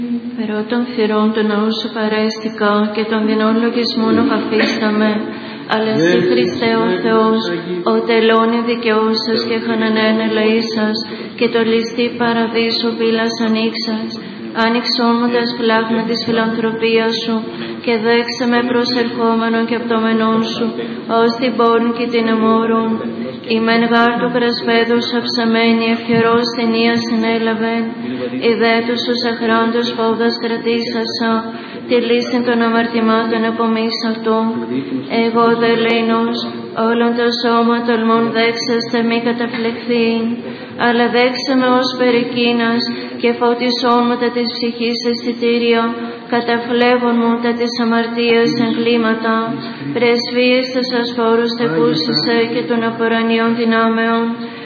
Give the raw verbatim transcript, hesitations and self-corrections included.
Περό των θυρών του ναού σου παρέστηκα και των δεινών λογισμών οφαφίσταμε. Αλλά εσύ, Χριστέ ο Θεός, ο τελώνη δικαιώσας και χανανέν ελεήσας και το ληστή παραδείσου πύλας ανοίξας. Άνοιξον μου τα σπλάχνα της φιλανθρωπίας σου και δέξε με προσερχόμενον και απτωμενών σου, ως την πόρν και την εμόρων. Η μεν γάρ του κρασπέδους αψαμένη ευχερός ταινία συνέλαβεν, η δε τους τους αχράντους φόβδας κρατήσασα, τη λύση των αμαρτημάτων απομίσαυτο. Εγώ δε λύνος, όλον το σώμα τολμών δέξαστε μη καταφλεχθήν, αλλά δέξε με ως περικίνας και φωτισόν μου τα της ψυχής αισθητήρια, καταφλέγον μου τα της αμαρτίας εγκλήματα, πρεσβείες τες ασφόρους τεκούσισε και των απορανιών δυνάμεων,